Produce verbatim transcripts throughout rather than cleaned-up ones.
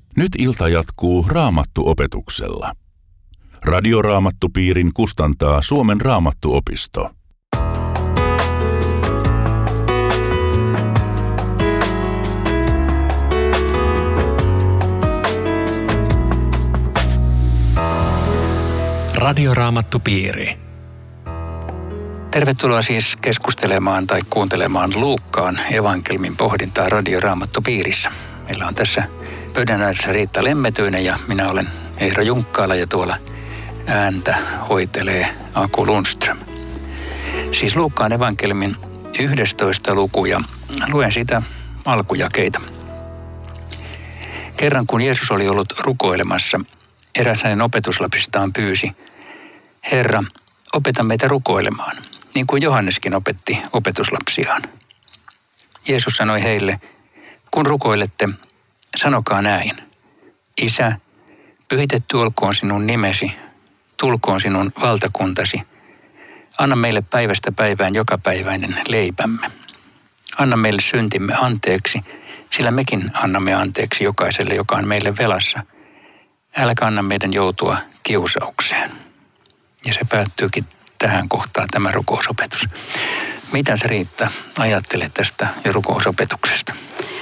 Nyt ilta jatkuu Raamattu-opetuksella. Radioraamattupiirin kustantaa Suomen Raamattuopisto. Radioraamattupiiri. Tervetuloa siis keskustelemaan tai kuuntelemaan Luukkaan evankelmin pohdintaa Radioraamattupiirissä. Meillä on tässä pöydän ääressä Riitta Lemmetyinen ja minä olen Eero Junkkaala ja tuolla ääntä hoitelee Aku Lundström. Siis Luukkaan evankelmin yhdestoista luku ja luen sitä alkujakeita. Kerran kun Jeesus oli ollut rukoilemassa, eräs hänen opetuslapsistaan pyysi: Herra, opeta meitä rukoilemaan, niin kuin Johanneskin opetti opetuslapsiaan. Jeesus sanoi heille: kun rukoilette, sanokaa näin: Isä, pyhitetty olkoon sinun nimesi, tulkoon sinun valtakuntasi. Anna meille päivästä päivään jokapäiväinen leipämme. Anna meille syntimme anteeksi, sillä mekin annamme anteeksi jokaiselle, joka on meille velassa. Älä anna meidän joutua kiusaukseen. Ja se päättyykin tähän kohtaan tämä rukousopetus. Mitä sä, Riitta, ajattelet tästä ja rukousopetuksesta?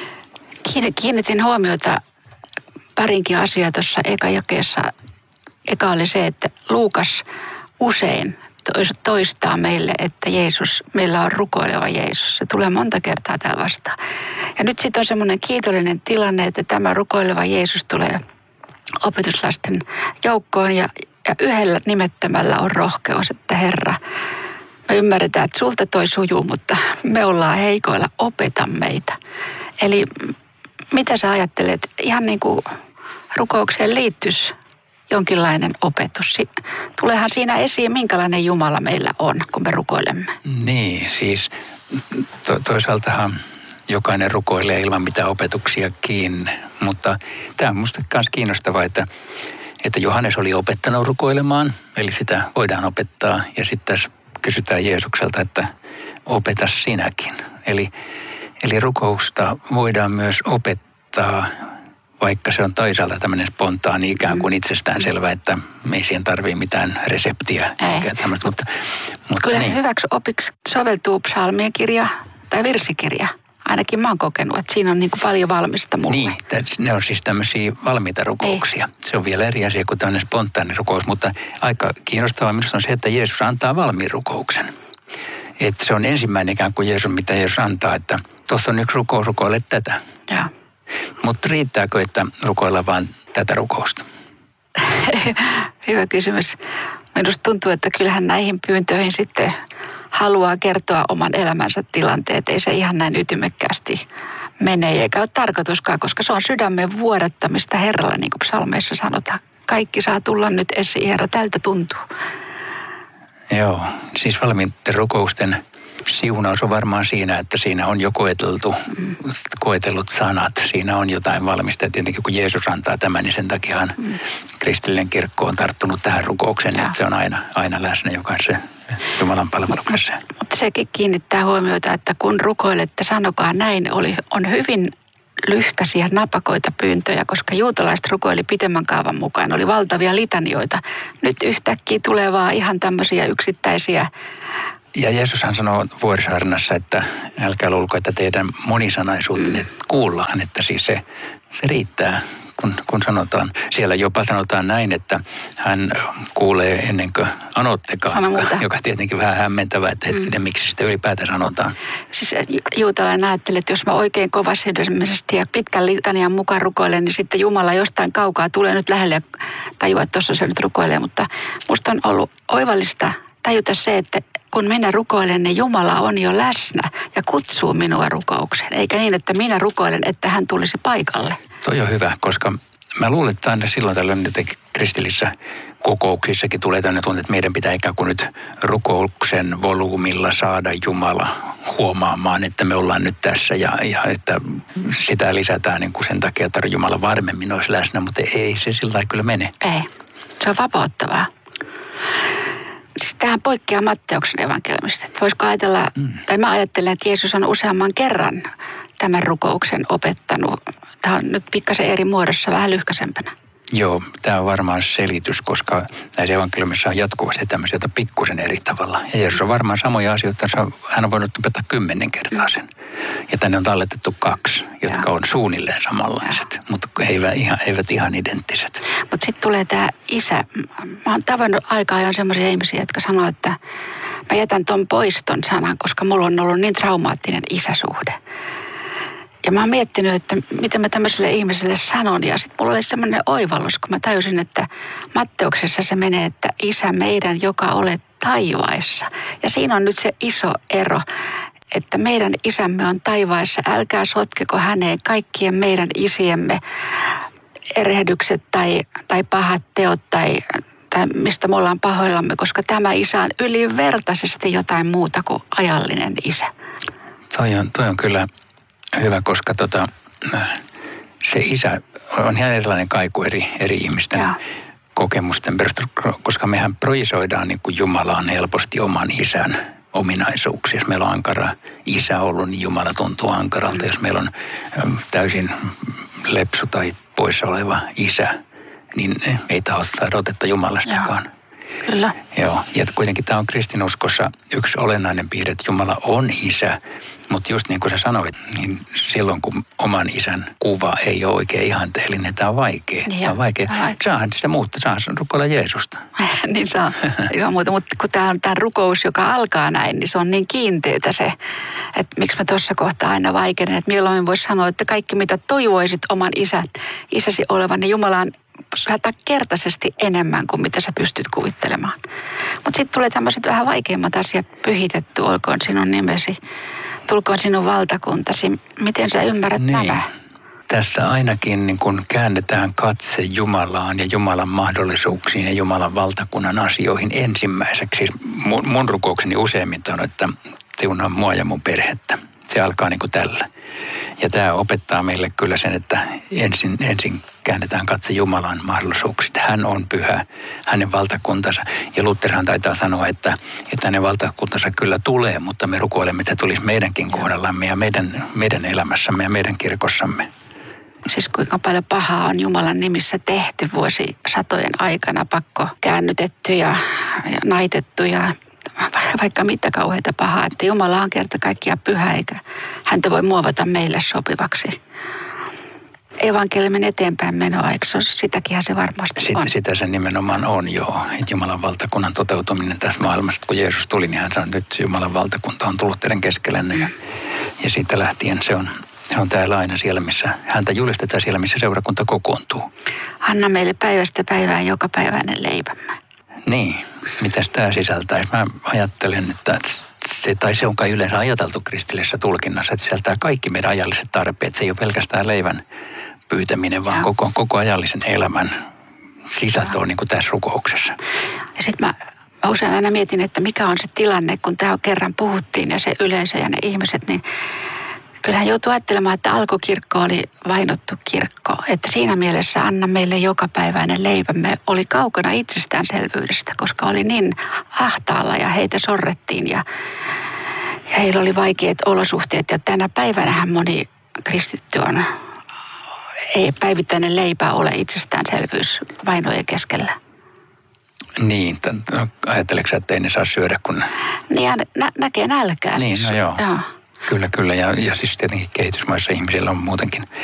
Kiinnitin huomiota parinkin asiaa tuossa eka jakeessa. Eka oli se, että Luukas usein toistaa meille, että Jeesus, meillä on rukoileva Jeesus. Se tulee monta kertaa täällä vastaan. Ja nyt sitten on semmoinen kiitollinen tilanne, että tämä rukoileva Jeesus tulee opetuslasten joukkoon ja, ja yhdellä nimettämällä on rohkeus, että Herra, me ymmärretään, että sulta toi sujuu, mutta me ollaan heikoilla, opeta meitä. Eli mitä sä ajattelet, ihan niin kuin rukoukseen liittyisi jonkinlainen opetus. Tuleehan siinä esiin, minkälainen Jumala meillä on, kun me rukoilemme. Niin, siis to- toisaaltahan jokainen rukoilee ilman mitään opetuksiakin, mutta tämä on minusta myös kiinnostavaa, että, että Johannes oli opettanut rukoilemaan, eli sitä voidaan opettaa, ja sitten tässä kysytään Jeesukselta, että opeta sinäkin. Eli, eli rukousta voidaan myös opettaa, vaikka se on toisaalta tämmöinen spontaani ikään kuin itsestäänselvä, että me ei siihen tarvitse mitään reseptiä. Eikä tämmöistä, mutta, mutta kyllä niin. Hyväksi opiksi soveltuu psalmien kirja tai virsikirja. Ainakin mä oon kokenut, että siinä on niin kuin paljon valmista mulle. Niin, ne on siis tämmöisiä valmiita rukouksia. Ei. Se on vielä eri asia kuin tämmöinen spontaani rukous, mutta aika kiinnostavaa minusta on se, että Jeesus antaa valmiin rukouksen. Että se on ensimmäinen ikään kuin Jeesus, mitä Jeesus antaa, että tuossa on yksi rukous, rukoile tätä. Joo. Mutta riittääkö, että rukoilla vaan tätä rukousta? Hyvä kysymys. Minusta tuntuu, että kyllähän näihin pyyntöihin sitten haluaa kertoa oman elämänsä tilanteet. Ei se ihan näin ytimekkäästi mene, eikä ole tarkoituskaan, koska se on sydämen vuodattamista Herralle, niin kuin psalmeissa sanotaan. Kaikki saa tulla nyt esiin, Herra, tältä tuntuu. Joo, siis valmiitten rukousten siunaus on varmaan siinä, että siinä on jo koeteltu, mm. koetellut sanat. Siinä on jotain valmista. Ja tietenkin kun Jeesus antaa tämän, niin sen takiahan mm. kristillinen kirkko on tarttunut tähän rukoukseen. Ja. Että se on aina, aina läsnä jokaisen Jumalan palveluksessa. Mutta, mutta sekin kiinnittää huomiota, että kun rukoilette, sanokaa näin, oli, on hyvin lyhkäisiä, napakoita pyyntöjä, koska juutalaiset rukoili pitemmän kaavan mukaan. Oli valtavia litanioita. Nyt yhtäkkiä tulee vaan ihan tämmöisiä yksittäisiä. Ja Jeesushan sanoo vuorisaarnassa, että älkää luulko, että teidän monisanaisuutenne mm. kuullaan, että siis se, se riittää, kun, kun sanotaan. Siellä jopa sanotaan näin, että hän kuulee ennen kuin anottekaan, joka, joka tietenkin vähän hämmentävää, että hetkinen, mm. miksi sitä ylipäätään sanotaan. Siis juutalainen ajattelee, että jos mä oikein kovasydämisesti ja pitkän litanian mukaan rukoilen, niin sitten Jumala jostain kaukaa tulee nyt lähelle ja tajua, että tuossa se nyt rukoilee. Mutta musta on ollut oivallista tajuta se, että kun minä rukoilen, niin Jumala on jo läsnä ja kutsuu minua rukoukseen. Eikä niin, että minä rukoilen, että hän tulisi paikalle. Toi on hyvä, koska mä luulen, että aina silloin tällöin jotenkin kristillisissä kokouksissakin tulee tämmöinen tunne, että meidän pitää ikään kuin nyt rukouksen volyymilla saada Jumala huomaamaan, että me ollaan nyt tässä ja, ja että sitä lisätään niin kuin sen takia, että Jumala varmemmin olisi läsnä, mutta ei se sillä lailla kyllä mene. Ei, se on vapauttavaa. Siis tähän poikkeaa Matteuksen evankeliumista. Voisiko ajatella, mm. tai mä ajattelen, että Jeesus on useamman kerran tämän rukouksen opettanut tämä on nyt pikkasen eri muodossa, vähän lyhkäisempänä. Joo, tämä on varmaan selitys, koska näissä evankeliumissa on jatkuvasti tämmöisiä, joita pikkusen eri tavalla. Ja Jeesus on varmaan samoja asioita, hän on voinut opettaa kymmenen kertaa sen. Ja tänne on talletettu kaksi, jotka Joo. on suunnilleen samanlaiset, mutta eivät ihan, eivät ihan identtiset. Mutta sitten tulee tämä isä. Mä oon tavannut aika ajan semmoisia ihmisiä, jotka sanoo, että mä jätän ton pois ton sanan, koska mulla on ollut niin traumaattinen isäsuhde. Ja mä oon miettinyt, että mitä mä tämmöiselle ihmiselle sanon. Ja sitten mulla oli semmoinen oivallus, kun mä tajusin, että Matteuksessa se menee, että isä meidän, joka olet taivaissa. Ja siinä on nyt se iso ero, että meidän isämme on taivaissa. Älkää sotkeko häneen kaikkien meidän isiemme erehdykset tai, tai pahat teot tai, tai mistä me ollaan pahoillamme, koska tämä isä on ylivertaisesti jotain muuta kuin ajallinen isä. Toi on, toi on kyllä hyvä, koska tota, se isä on ihan erilainen kaiku eri, eri ihmisten Joo. kokemusten perusteella, koska mehän projisoidaan niin kuin Jumalaan helposti oman isän ominaisuuksia. Jos meillä on ankara isä ollut, niin Jumala tuntuu ankaralta. Jos meillä on täysin lepsu tai poissa oleva isä, niin ei taho saada otetta Jumalastakaan. Joo. Kyllä. Joo, ja kuitenkin tämä on kristinuskossa yksi olennainen piirre, että Jumala on isä, mutta just niin kuin sä sanoit, niin silloin kun oman isän kuva ei ole oikein ihanteellinen, tämä on vaikea. Niin tämä on vaikea. Saahan sitä muuttaa, saahan rukoilla Jeesusta. Niin saa, ilman muuta, mutta kun tämä on tämä rukous, joka alkaa näin, niin se on niin kiinteetä se, että miksi mä tuossa kohtaa aina vaikeinen, että milloin voisi sanoa, että kaikki mitä toivoisit oman isän, isäsi olevan, niin Jumala on satakertaisesti enemmän kuin mitä sä pystyt kuvittelemaan. Mutta sitten tulee tämmöiset vähän vaikeimmat asiat, pyhitetty, olkoon sinun nimesi, tulkoon sinun valtakuntasi. Miten sä ymmärrät niin. nämä? Tässä ainakin niin kun käännetään katse Jumalaan ja Jumalan mahdollisuuksiin ja Jumalan valtakunnan asioihin ensimmäiseksi. Mun, mun rukoukseni useimmin on, että siunaa mua ja mun perhettä. Se alkaa niin kuin tällä. Ja tämä opettaa meille kyllä sen, että ensin, ensin käännetään katse Jumalan mahdollisuuksiin. Hän on pyhä, hänen valtakuntansa. Ja Lutherhan taitaa sanoa, että, että hänen valtakuntansa kyllä tulee, mutta me rukoilemme, että tulisi meidänkin kohdallamme ja meidän, meidän elämässämme ja meidän kirkossamme. Siis kuinka paljon pahaa on Jumalan nimissä tehty vuosisatojen aikana, pakko käännytetty ja, ja naitettu ja vaikka mitä kauheita pahaa, että Jumala on kerta kaikkiaan pyhä, eikä häntä voi muovata meille sopivaksi. Evankeliumin eteenpäin menoa, eikö se, sitäkinhän se varmasti Sit, on? Sitä se nimenomaan on, joo. Että Jumalan valtakunnan toteutuminen tässä maailmassa, kun Jeesus tuli, niin hän sanoi, että nyt Jumalan valtakunta on tullut teidän keskellenne. Ja, ja siitä lähtien se on, se on täällä aina siellä, missä häntä julistetaan, siellä, missä seurakunta kokoontuu. Anna meille päivästä päivään joka päiväinen leipämme. Niin, mitäs tämä sisältää? Mä ajattelen, että se, tai se on kai yleensä ajateltu kristillisessä tulkinnassa, että sisältää kaikki meidän ajalliset tarpeet. Se ei ole pelkästään leivän pyytäminen, vaan koko, koko ajallisen elämän sisältö on niin kuin tässä rukouksessa. Ja sitten mä, mä usein aina mietin, että mikä on se tilanne, kun tämä kerran puhuttiin ja se yleisö ja ne ihmiset, niin kyllähän joutuu ajattelemaan, että alkukirkko oli vainottu kirkko. Että siinä mielessä anna meille jokapäiväinen leivämme oli kaukana itsestäänselvyydestä, koska oli niin ahtaalla ja heitä sorrettiin ja, ja heillä oli vaikeat olosuhteet. Ja tänä päivänähän moni kristitty on, ei päivittäinen leipä ole itsestäänselvyys vainojen keskellä. Niin, ajatteleksä, että ei ne saa syödä, kun... Niin ja nä- näkee nälkää Niin, siis. no joo. joo. Kyllä, kyllä. Ja, ja siis tietenkin kehitysmaissa ihmisillä on muutenkin